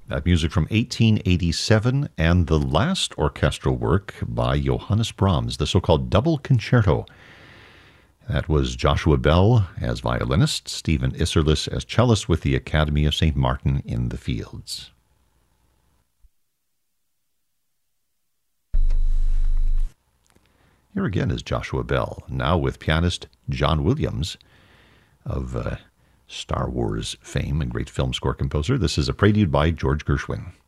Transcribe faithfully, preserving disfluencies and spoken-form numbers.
That music from eighteen eighty-seven, and the last orchestral work by Johannes Brahms, the so-called Double Concerto. That was Joshua Bell as violinist, Stephen Isserlis as cellist with the Academy of Saint Martin in the Fields. Here again is Joshua Bell, now with pianist John Williams of uh, Star Wars fame and great film score composer. This is a prelude by George Gershwin.